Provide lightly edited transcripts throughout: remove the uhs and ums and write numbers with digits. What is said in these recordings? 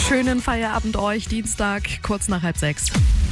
Schönen Feierabend euch, Dienstag, kurz nach 5:30.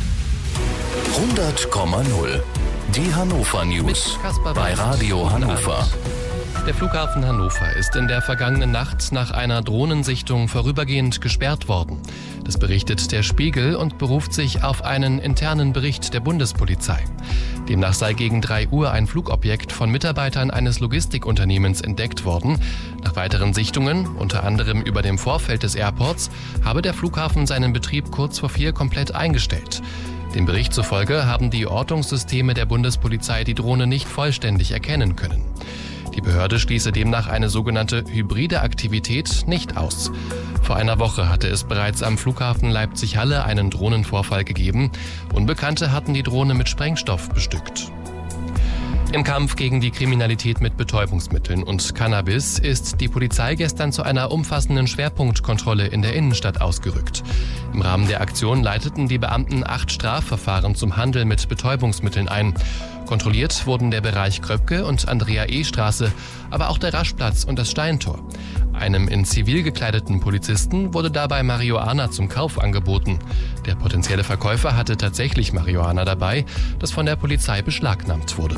100,0. Die Hannover News bei Radio Hannover. Der Flughafen Hannover ist in der vergangenen Nacht nach einer Drohnensichtung vorübergehend gesperrt worden. Das berichtet der Spiegel und beruft sich auf einen internen Bericht der Bundespolizei. Demnach sei gegen 3 Uhr ein Flugobjekt von Mitarbeitern eines Logistikunternehmens entdeckt worden. Nach weiteren Sichtungen, unter anderem über dem Vorfeld des Airports, habe der Flughafen seinen Betrieb kurz vor 4 komplett eingestellt. Dem Bericht zufolge haben die Ortungssysteme der Bundespolizei die Drohne nicht vollständig erkennen können. Die Behörde schließe demnach eine sogenannte hybride Aktivität nicht aus. Vor einer Woche hatte es bereits am Flughafen Leipzig-Halle einen Drohnenvorfall gegeben. Unbekannte hatten die Drohne mit Sprengstoff bestückt. Im Kampf gegen die Kriminalität mit Betäubungsmitteln und Cannabis ist die Polizei gestern zu einer umfassenden Schwerpunktkontrolle in der Innenstadt ausgerückt. Im Rahmen der Aktion leiteten die Beamten 8 Strafverfahren zum Handel mit Betäubungsmitteln ein. Kontrolliert wurden der Bereich Kröpke und Andrea-E-Straße, aber auch der Raschplatz und das Steintor. Einem in Zivil gekleideten Polizisten wurde dabei Marihuana zum Kauf angeboten. Der potenzielle Verkäufer hatte tatsächlich Marihuana dabei, das von der Polizei beschlagnahmt wurde.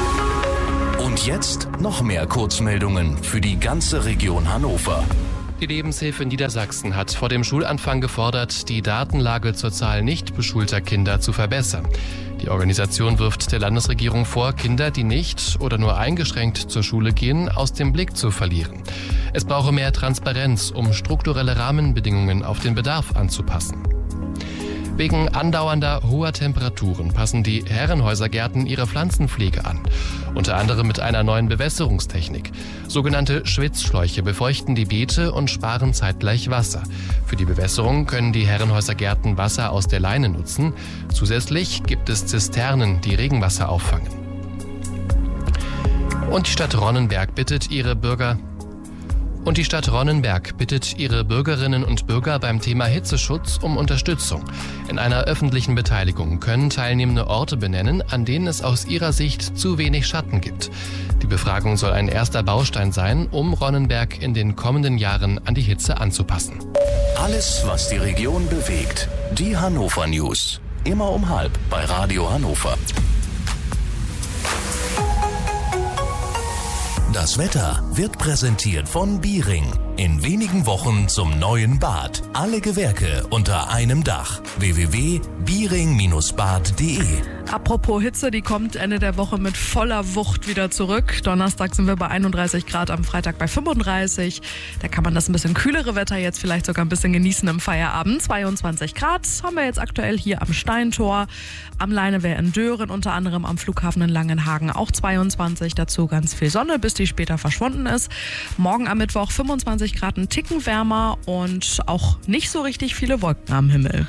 Und jetzt noch mehr Kurzmeldungen für die ganze Region Hannover. Die Lebenshilfe Niedersachsen hat vor dem Schulanfang gefordert, die Datenlage zur Zahl nicht beschulter Kinder zu verbessern. Die Organisation wirft der Landesregierung vor, Kinder, die nicht oder nur eingeschränkt zur Schule gehen, aus dem Blick zu verlieren. Es brauche mehr Transparenz, um strukturelle Rahmenbedingungen auf den Bedarf anzupassen. Wegen andauernder hoher Temperaturen passen die Herrenhäusergärten ihre Pflanzenpflege an. Unter anderem mit einer neuen Bewässerungstechnik. Sogenannte Schwitzschläuche befeuchten die Beete und sparen zeitgleich Wasser. Für die Bewässerung können die Herrenhäusergärten Wasser aus der Leine nutzen. Zusätzlich gibt es Zisternen, die Regenwasser auffangen. Und die Stadt Ronnenberg bittet ihre Bürgerinnen und Bürger beim Thema Hitzeschutz um Unterstützung. In einer öffentlichen Beteiligung können teilnehmende Orte benennen, an denen es aus ihrer Sicht zu wenig Schatten gibt. Die Befragung soll ein erster Baustein sein, um Ronnenberg in den kommenden Jahren an die Hitze anzupassen. Alles, was die Region bewegt. Die Hannover News. Immer um 12:30 bei Radio Hannover. Das Wetter wird präsentiert von Biering. In wenigen Wochen zum neuen Bad. Alle Gewerke unter einem Dach. www.biering-bad.de. Apropos Hitze, die kommt Ende der Woche mit voller Wucht wieder zurück. Donnerstag sind wir bei 31 Grad, am Freitag bei 35. Da kann man das ein bisschen kühlere Wetter jetzt vielleicht sogar ein bisschen genießen im Feierabend. 22 Grad haben wir jetzt aktuell hier am Steintor, am Leinewehr in Dören, unter anderem am Flughafen in Langenhagen auch 22. Dazu ganz viel Sonne, bis die später verschwunden ist. Morgen am Mittwoch 25 Grad, ein Ticken wärmer und auch nicht so richtig viele Wolken am Himmel.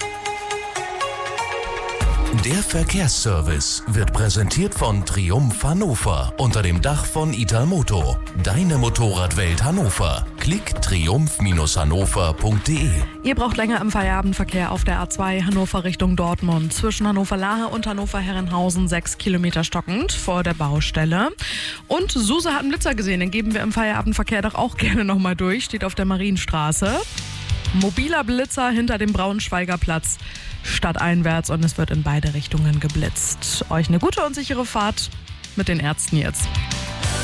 Der Verkehrsservice wird präsentiert von Triumph Hannover unter dem Dach von Italmoto. Deine Motorradwelt Hannover. Klick triumph-hannover.de. Ihr braucht länger im Feierabendverkehr auf der A2 Hannover Richtung Dortmund. Zwischen Hannover-Lahe und Hannover-Herrenhausen 6 Kilometer stockend vor der Baustelle. Und Suse hat einen Blitzer gesehen, den geben wir im Feierabendverkehr doch auch gerne nochmal durch. Steht auf der Marienstraße. Mobiler Blitzer hinter dem Braunschweiger Platz stadteinwärts und es wird in beide Richtungen geblitzt. Euch eine gute und sichere Fahrt mit den Ärzten jetzt.